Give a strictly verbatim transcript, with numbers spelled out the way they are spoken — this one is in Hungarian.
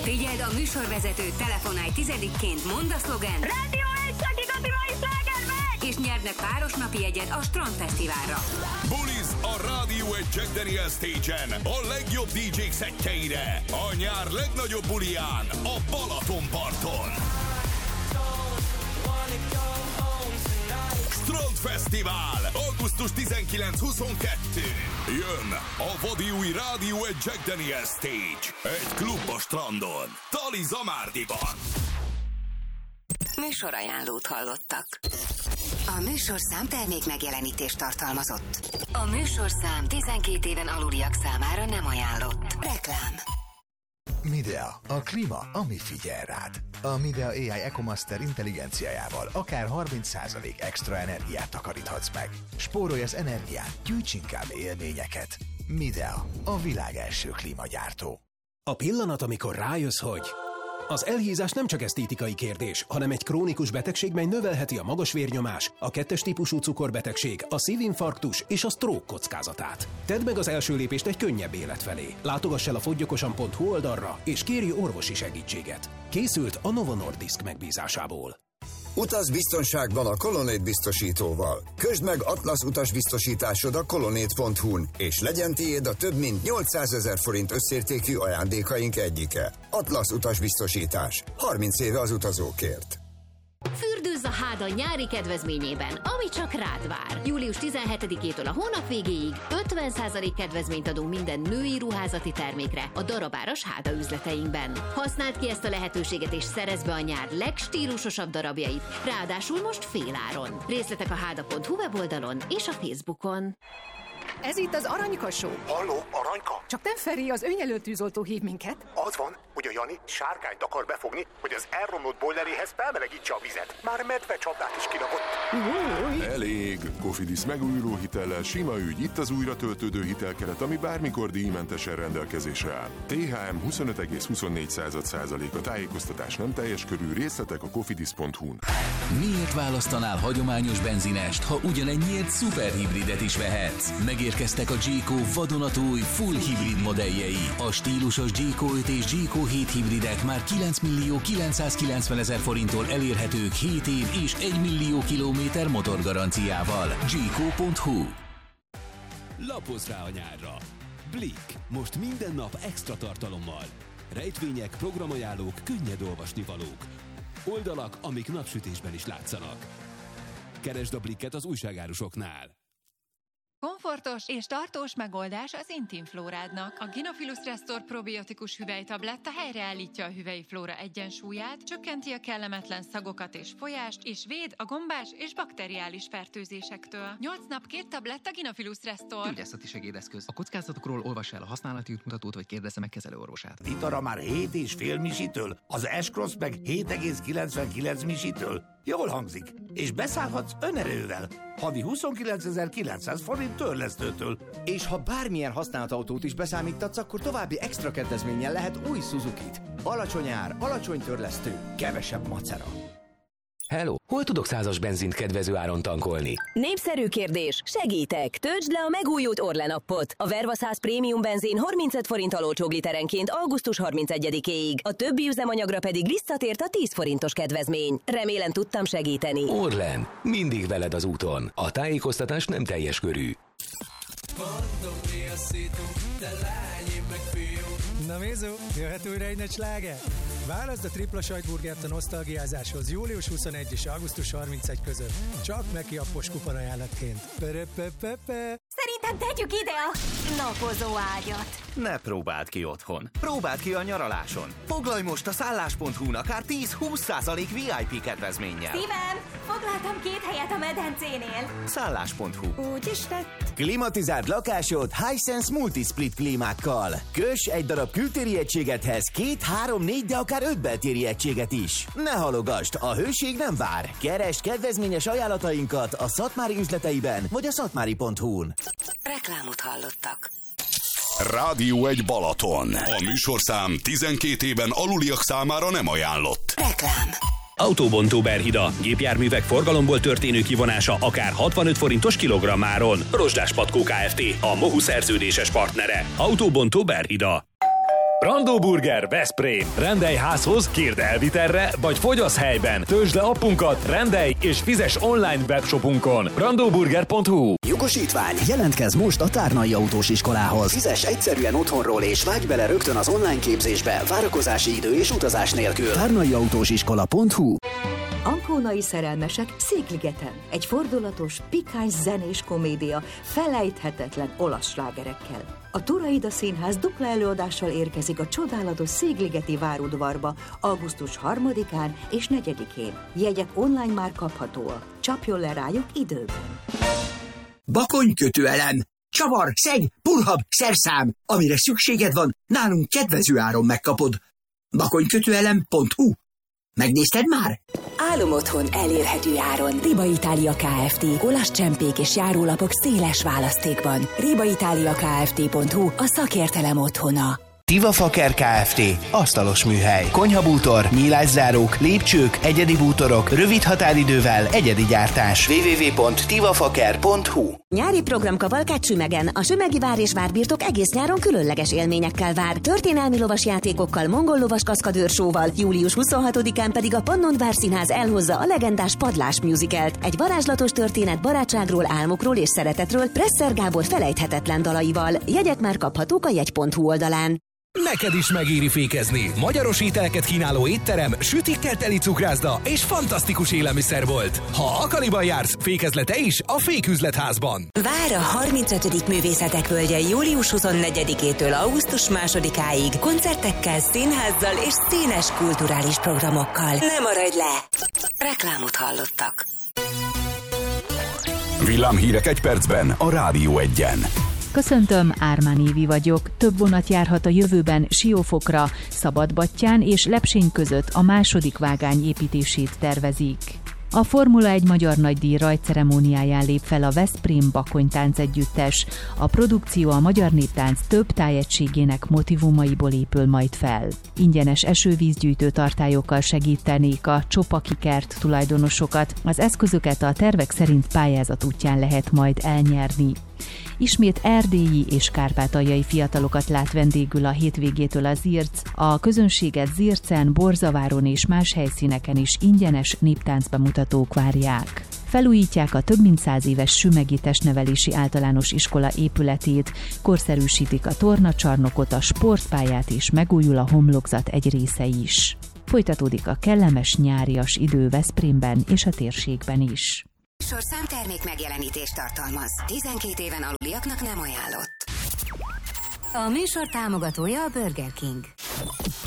Figyeld a műsorvezetőt, telefonálj tizedikként, mondd a szlogent. Rádió egy Saki Kati mai sláger megy! És nyerd meg páros napi jegyet a Strandfesztiválra. Buliz a Rádió egy Jack Daniel Stage-en a legjobb dé jék szettjeire a nyár legnagyobb buliján a Balatonparton. Strandfesztivál augusztus tizenkilenc-huszonkettő. Jön a vadi új Rádió egy Jack Daniel Stage. Egy klub a strandon. Tali Zamárdiban. Műsorajánlót hallottak. A műsorszám termék megjelenítést tartalmazott. A műsorszám tizenkét éven aluliak számára nem ajánlott. Reklám. Midea, a klíma, ami figyel rád. A Midea á i EcoMaster intelligenciájával akár harminc százalék extra energiát takaríthatsz meg. Spórolj az energián, gyűjts inkább élményeket. Midea, a világ első klímagyártó. A pillanat, amikor rájössz, hogy az elhízás nem csak esztétikai kérdés, hanem egy krónikus betegség, mely növelheti a magas vérnyomás, a kettes típusú cukorbetegség, a szívinfarktus és a stroke kockázatát. Tedd meg az első lépést egy könnyebb élet felé. Látogass el a foggyokosan pont hu oldalra, és kérj orvosi segítséget. Készült a Novo Nordisk megbízásából. Utaz biztonságban a Colonnade biztosítóval. Közd meg Atlasz utasbiztosításod a colonnade pont hu-n, és legyen tiéd a több mint nyolcszázezer forint összértékű ajándékaink egyike. Atlasz utasbiztosítás. harminc éve az utazókért. Fürdőzz a Háda nyári kedvezményében, ami csak rád vár. július tizenhetedikétől a hónap végéig ötven százalék kedvezményt adunk minden női ruházati termékre a darabáras Háda üzleteinkben. Használd ki ezt a lehetőséget és szerezd be a nyár legstílusosabb darabjait, ráadásul most féláron. Részletek a háda pont hu weboldalon és a Facebookon. Ez itt az Aranyka Show. Halló, Aranyka? Csak nem Feri, az önjelöltűzoltó hív minket. Az van, hogy a Jani sárkányt akar befogni, hogy az elromlott bojleréhez felmelegítse a vizet. Már medve csapdát is kirakott. Elég! Cofidis megújuló hitellel sima ügy, itt az újra töltődő hitelkeret, ami bármikor díjmentesen rendelkezésre áll. té há em huszonöt egész huszonnégy százalék, a tájékoztatás nem teljes körű, részletek a cofidis pont hu-n. Miért választanál hagyományos benzinest, ha ugyanennyiért szuperhibridet is vehetsz? Megérkeztek a G-Co vadonatúj full hibrid modelljei. A stílusos G-Co öt és G-Co hét hibridek már kilenc millió kilencszázkilencven ezer forinttól elérhetők hét év és egy millió kilométer motorgaranciával. G-Co pont hu. Lapozz rá a nyárra! Blick. Most minden nap extra tartalommal. Rejtvények, programajánlók, könnyed olvasnivalók. Oldalak, amik napsütésben is látszanak. Keresd a Blicket az újságárusoknál. Komfortos és tartós megoldás az intim flórádnak. A Gynophilus Restore probiotikus hüvelytabletta helyreállítja a hüvelyflóra egyensúlyát, csökkenti a kellemetlen szagokat és folyást, és véd a gombás és bakteriális fertőzésektől. nyolc nap két tabletta Gynophilus Restore. Gyógyászati segédeszköz. A kockázatokról olvassa el a használati útmutatót, vagy kérdezze meg kezelőorvosát. Itara már hét és fél misitől, az S-Cross meg hét egész kilencvenkilenc misitől. Jól hangzik. És beszállhatsz önerővel. Havi huszonkilencezer-kilencszáz forint törlesztőtől. És ha bármilyen használt autót is beszámítatsz, akkor további extra kedvezménnyel lehet új Suzukit. Alacsony ár, alacsony törlesztő, kevesebb macera. Hello! Hol tudok százas benzint kedvező áron tankolni? Népszerű kérdés. Segítek! Töltsd le a megújult Orlen appot. A Verva száz prémium benzin harmincöt forint olcsóbb literenként augusztus harmincegyedikéig. A többi üzemanyagra pedig visszatért a tíz forintos kedvezmény. Remélem tudtam segíteni. Orlen. Mindig veled az úton. A tájékoztatás nem teljes körű. Na Mézó, jöhet újra egy nagy sláger? Válaszd a tripla sajtburgert a nosztalgiázáshoz július huszonegyedike és augusztus harmincegyedike között. Csak Meki appos kuponajánlatként. Perepepepe. Szerintem tegyük ide a napozó ágyat. Ne próbáld ki otthon. Próbáld ki a nyaraláson. Foglalj most a szállás pont hu-n akár tíz-húsz százalék vé i pé kedvezménnyel. Szívem, foglaltam két helyet a medencénél. szállás pont hu. Úgy is lett. Klimatizáld lakásod Hisense Multisplit klímákkal. Köss egy darab kültéri egységethez két, három, négy, de akár öt beltéri egységet is. Ne halogasd, a hőség nem vár. Keresd kedvezményes ajánlatainkat a Szatmári üzleteiben vagy a szatmári pont hu-n. Reklámot hallottak. Rádió egy Balaton. A műsorszám tizenkét éven aluliak számára nem ajánlott. Reklám. Autóbontó Berhida. Gépjárművek forgalomból történő kivonása akár hatvanöt forintos kilogrammáron. Rozsdás Patkó Kft. A MOHU szerződéses partnere. Autóbontó Berhida. Brandó Burger Veszprém. Rendelj házhoz, kérd elvitelre, vagy fogyasz helyben. Töltsd le appunkat, rendelj és fizes online webshopunkon. brandó burger pont hu. Jogosítvány. Jelentkezz most a Tárnai Autós Iskolához. Fizess egyszerűen otthonról és vágj bele rögtön az online képzésbe, várakozási idő és utazás nélkül. tárnai autós iskola pont hu. Ancónai szerelmesek Székligeten. Egy fordulatos, pikáns zenés komédia felejthetetlen olasz slágerekkel. A Turaida Színház dupla előadással érkezik a csodálatos székligeti várudvarba augusztus harmadikán és negyedikén. Jegyek online már kaphatóak. Csapjon le rájuk időben. Bakonykötőelem, csavar, szeg, purhab, szerszám. Amire szükséged van, nálunk kedvező áron megkapod. bakonykötőelem pont hu. Megnézted már? Álomotthon elérhető áron. Riba Itália Kft. Olasz csempék és járólapok széles választékban. riba italia kft pont hu a szakértelem otthona. Tivafaker Kft. Asztalos műhely. Konyhabútor, nyílászárók, lépcsők, egyedi bútorok, rövid határidővel, egyedi gyártás. double-u double-u double-u pont tivafaker pont hu. Nyári program Kavalkád Sümegen. A sümegi vár és várbirtok egész nyáron különleges élményekkel vár. Történelmi lovas játékokkal, mongol lovas kaszkadőrsóval, július huszonhatodikán pedig a Pannon Várszínház elhozza a legendás Padlás musicalt. Egy varázslatos történet barátságról, álmokról és szeretetről Presser Gábor felejthetetlen dalaival. Jegyek már kaphatók a jegy pont hu oldalán. Neked is megéri fékezni. Magyaros ételeket kínáló étterem, sütikkel teli cukrászda és fantasztikus élelmiszerbolt. Ha Akaliban jársz, fékezz le te is a Féküzletházban. Vár a harmincötödik Művészetek Völgye július huszonnegyedikétől augusztus másodikáig koncertekkel, színházzal és színes kulturális programokkal. Ne maradj le! Reklámot hallottak. Villámhírek egy percben a Rádió Egyen. Köszöntöm, Ármán Évi vagyok. Több vonat járhat a jövőben Siófokra, Szabadbattyán és Lepsény között a második vágány építését tervezik. A Formula egy magyar nagydíj rajtceremóniáján lép fel a Veszprém Bakonytánc együttes. A produkció a magyar néptánc több tájegységének motivumaiból épül majd fel. Ingyenes esővízgyűjtő tartályokkal segítenék a Csopaki kert tulajdonosokat. Az eszközöket a tervek szerint pályázat útján lehet majd elnyerni. Ismét erdélyi és kárpátaljai fiatalokat lát vendégül a hétvégétől a Zirc. A közönséget Zircen, Borzaváron és más helyszíneken is ingyenes néptáncbemutatók várják. Felújítják a több mint száz éves Sümegi Testnevelési Általános Iskola épületét, korszerűsítik a tornacsarnokot, a sportpályát és megújul a homlokzat egy része is. Folytatódik a kellemes nyárias idő Veszprémben és a térségben is. Sorszám termék megjelenítést tartalmaz. tizenkét éven aluliaknak nem ajánlott. A műsor támogatója a Burger King.